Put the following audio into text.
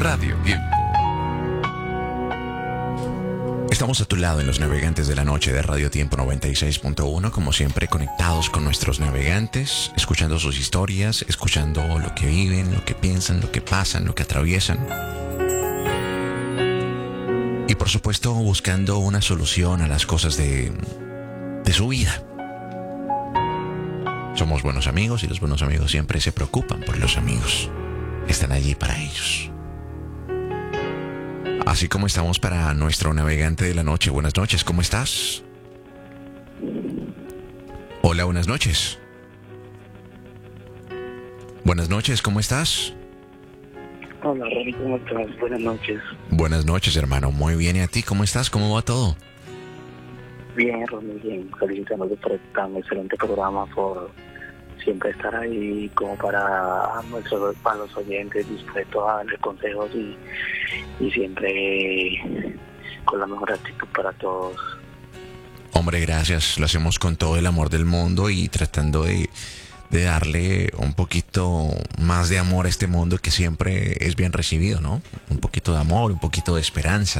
Radio Tiempo. Estamos a tu lado en los navegantes de la noche de Radio Tiempo 96.1, como siempre conectados con nuestros navegantes, escuchando sus historias, escuchando lo que viven, lo que piensan, lo que pasan, lo que atraviesan. Y por supuesto buscando una solución a las cosas de su vida. Somos buenos amigos y los buenos amigos siempre se preocupan por los amigos. Están allí para ellos. Así como estamos para nuestro navegante de la noche. Buenas noches, ¿cómo estás? Hola, buenas noches. Buenas noches, ¿cómo estás? Hola, Ronnie, ¿cómo estás? Buenas noches. Buenas noches, hermano. Muy bien, ¿y a ti? ¿Cómo estás? ¿Cómo va todo? Bien, Ronnie, bien. Felicitándote por tan excelente programa, por siempre estar ahí como para los oyentes, dispuestos a darles consejos y siempre con la mejor actitud para todos. Hombre, gracias. Lo hacemos con todo el amor del mundo y tratando de darle un poquito más de amor a este mundo que siempre es bien recibido, ¿no? Un poquito de amor, un poquito de esperanza,